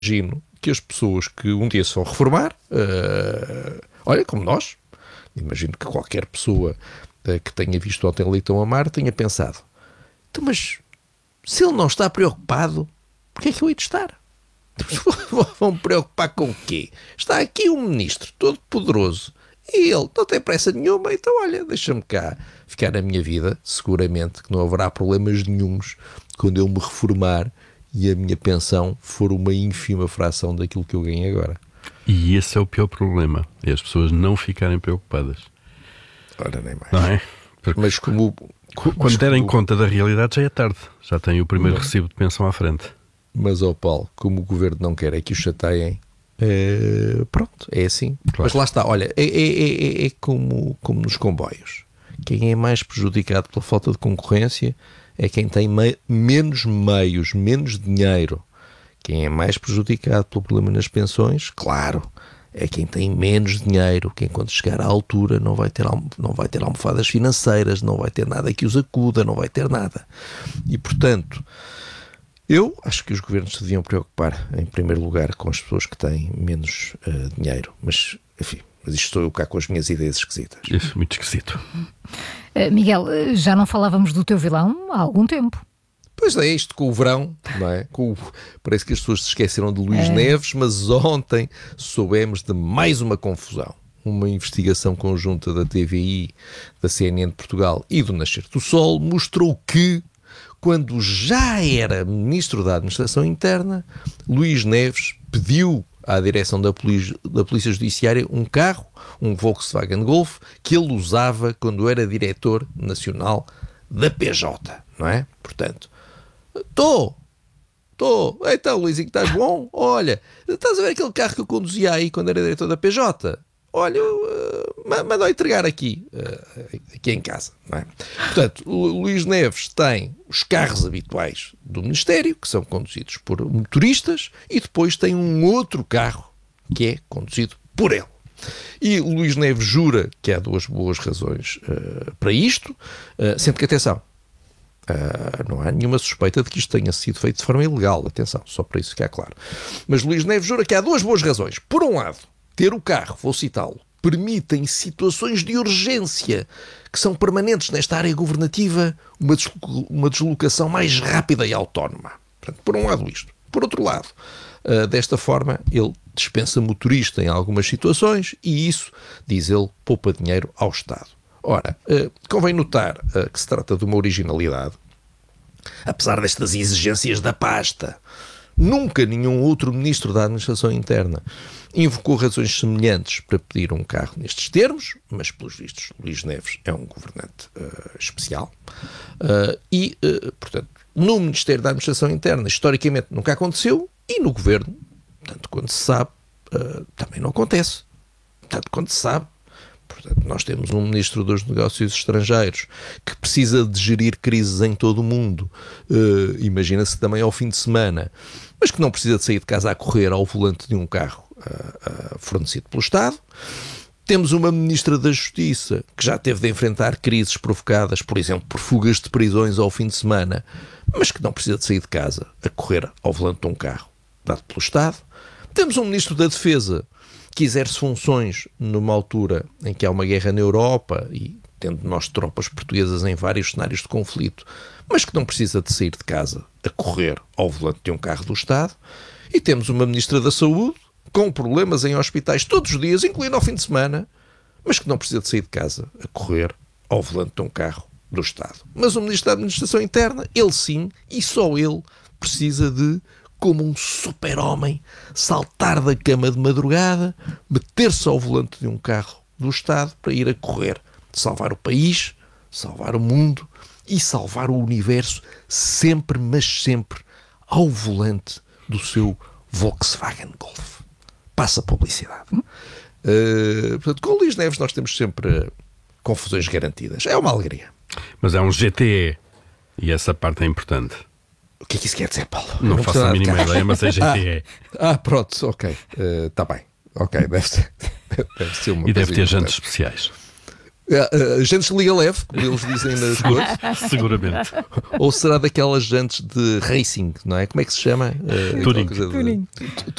imagino que as pessoas que um dia se vão reformar, olha, como nós, imagino que qualquer pessoa que tenha visto Hotel Leitão Amar tenha pensado, então, mas se ele não está preocupado, porquê é que eu hei de estar? Vão preocupar com o quê? Está aqui um ministro todo poderoso e ele não tem pressa nenhuma, então olha, deixa-me cá ficar na minha vida, seguramente que não haverá problemas nenhuns quando eu me reformar e a minha pensão for uma ínfima fração daquilo que eu ganho agora. E esse é o pior problema, é as pessoas não ficarem preocupadas. Ora, nem mais. Não é? Mas quando derem conta da realidade já é tarde, já tem o primeiro recibo de pensão à frente. Mas, Paulo, como o governo não quer é que o chateiem, pronto, é assim. Claro. Mas lá está, olha, é como nos comboios. Quem é mais prejudicado pela falta de concorrência é quem tem menos meios, menos dinheiro. Quem é mais prejudicado pelo problema nas pensões, claro, é quem tem menos dinheiro, quem quando chegar à altura não vai ter almofadas financeiras, não vai ter nada que os acuda, não vai ter nada. E, portanto, eu acho que os governos se deviam preocupar, em primeiro lugar, com as pessoas que têm menos dinheiro. Mas, enfim, isto estou eu cá com as minhas ideias esquisitas. Isso, muito esquisito. Miguel, já não falávamos do teu vilão há algum tempo. Pois é, isto com o verão, não é? Parece que as pessoas se esqueceram de Luís Neves, mas ontem soubemos de mais uma confusão. Uma investigação conjunta da TVI, da CNN de Portugal e do Nascer do Sol mostrou que, quando já era Ministro da Administração Interna, Luís Neves pediu à direção da Polícia Judiciária um carro, um Volkswagen Golf, que ele usava quando era Diretor Nacional da PJ, não é? Portanto, Estou. Então, Luizinho, estás bom? Olha, estás a ver aquele carro que eu conduzia aí quando era diretor da PJ? Olha, mandou entregar aqui em casa, não é? Portanto, o Luís Neves tem os carros habituais do Ministério, que são conduzidos por motoristas, e depois tem um outro carro que é conduzido por ele. E o Luís Neves jura que há duas boas razões para isto, sendo que, atenção, não há nenhuma suspeita de que isto tenha sido feito de forma ilegal, atenção, só para isso ficar claro. Mas Luís Neves jura que há duas boas razões. Por um lado, ter o carro, vou citá-lo, permite em situações de urgência que são permanentes nesta área governativa uma deslocação mais rápida e autónoma. Portanto, por um lado isto. Por outro lado, desta forma ele dispensa motorista em algumas situações e isso, diz ele, poupa dinheiro ao Estado. Ora, convém notar que se trata de uma originalidade. Apesar destas exigências da pasta, nunca nenhum outro ministro da Administração Interna invocou razões semelhantes para pedir um carro nestes termos, mas, pelos vistos, Luís Neves é um governante especial. Portanto, no Ministério da Administração Interna, historicamente, nunca aconteceu e no Governo, tanto quanto se sabe, também não acontece. Tanto quanto se sabe. Portanto, nós temos um Ministro dos Negócios Estrangeiros que precisa de gerir crises em todo o mundo, imagina-se também ao fim de semana, mas que não precisa de sair de casa a correr ao volante de um carro fornecido pelo Estado. Temos uma Ministra da Justiça que já teve de enfrentar crises provocadas, por exemplo, por fugas de prisões ao fim de semana, mas que não precisa de sair de casa a correr ao volante de um carro dado pelo Estado. Temos um Ministro da Defesa que exerce funções numa altura em que há uma guerra na Europa e tendo nós tropas portuguesas em vários cenários de conflito, mas que não precisa de sair de casa a correr ao volante de um carro do Estado. E temos uma Ministra da Saúde com problemas em hospitais todos os dias, incluindo ao fim de semana, mas que não precisa de sair de casa a correr ao volante de um carro do Estado. Mas o Ministro da Administração Interna, ele sim, e só ele, precisa de, como um super-homem, saltar da cama de madrugada, meter-se ao volante de um carro do Estado para ir a correr, salvar o país, salvar o mundo e salvar o universo, sempre, mas sempre, ao volante do seu Volkswagen Golf. Passa a publicidade. Portanto, com o Luís Neves nós temos sempre confusões garantidas. É uma alegria. Mas é um GTE e essa parte é importante. O que é que isso quer dizer, Paulo? Não faço a mínima ideia, mas é GTE. Pronto, ok. Está bem. Ok, deve ser uma e deve ter importante. jantes especiais. Jantes de liga leve, eles dizem nas cores. Seguramente. Ou será daquelas jantes de racing, não é? Como é que se chama? Tuning. Tuning.